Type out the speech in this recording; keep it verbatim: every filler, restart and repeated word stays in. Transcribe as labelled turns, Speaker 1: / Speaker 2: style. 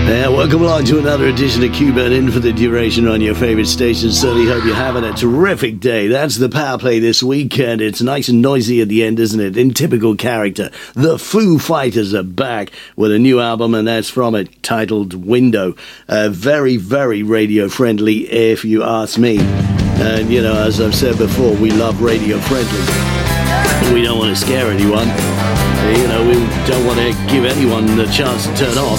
Speaker 1: Yeah, welcome along to another edition of Cuba and In for the duration on your favourite station. Certainly hope you're having a terrific day. That's the power play this week, and it's nice and noisy at the end, isn't it? In typical character, the Foo Fighters are back with a new album, and that's from it, titled Window. Uh, very, very radio-friendly, if you ask me. And, you know, as I've said before, we love radio-friendly. We don't want to scare anyone. You know, we don't want to give anyone the chance to turn off.